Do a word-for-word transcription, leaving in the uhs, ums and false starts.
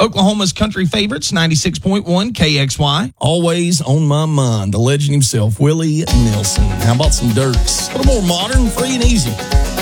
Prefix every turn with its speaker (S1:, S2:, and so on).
S1: Oklahoma's country favorites, ninety-six point one K X Y. Always on my mind, the legend himself, Willie Nelson. How about some Dirks? A little more modern, free and easy.